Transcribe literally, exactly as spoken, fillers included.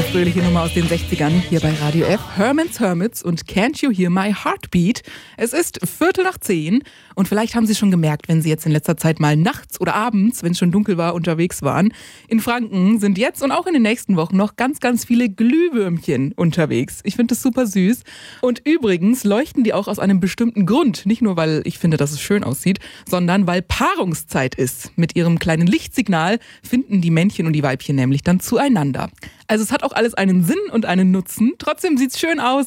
eine fröhliche Nummer aus den sechzigern hier bei Radio F. Herman's Hermits und Can't You Hear My Heartbeat? Es ist Viertel nach zehn und vielleicht haben Sie schon gemerkt, wenn Sie jetzt in letzter Zeit mal nachts oder abends, wenn es schon dunkel war, unterwegs waren. In Franken sind jetzt und auch in den nächsten Wochen noch ganz, ganz viele Glühwürmchen unterwegs. Ich finde das super süß. Und übrigens leuchten die auch aus einem bestimmten Grund. Nicht nur, weil ich finde, dass es schön aussieht, sondern weil Paarungszeit ist. Mit ihrem kleinen Lichtsignal finden die Männchen und die Weibchen nämlich dann zueinander. Also es hat auch alles einen Sinn und einen Nutzen. Trotzdem sieht's schön aus.